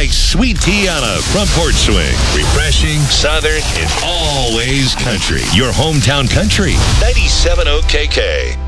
like sweet tea on a front porch swing. Refreshing, southern, and always country. Your hometown country. 97 OKK.